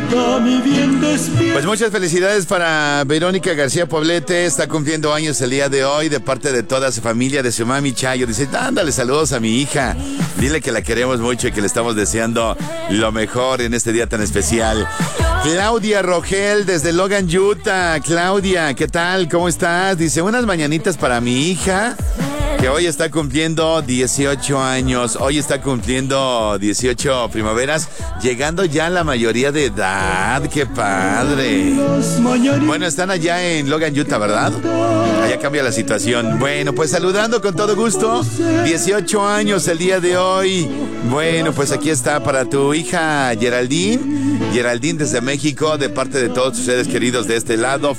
Pues muchas felicidades para Verónica García Poblete, está cumpliendo años el día de hoy de parte de toda su familia, de su mami Chayo. Dice, ándale saludos a mi hija, dile que la queremos mucho y que le estamos deseando lo mejor en este día tan especial. Claudia Rogel desde Logan, Utah. Claudia, ¿qué tal? ¿Cómo estás? Dice, unas mañanitas para mi hija, que hoy está cumpliendo 18 años. Hoy está cumpliendo 18 primaveras, llegando ya a la mayoría de edad. ¡Qué padre! Bueno, están allá en Logan, Utah, ¿verdad? Allá cambia la situación. Bueno, pues saludando con todo gusto. 18 años el día de hoy. Bueno, pues aquí está para tu hija Geraldine. Geraldine desde México, de parte de todos sus seres queridos de este lado.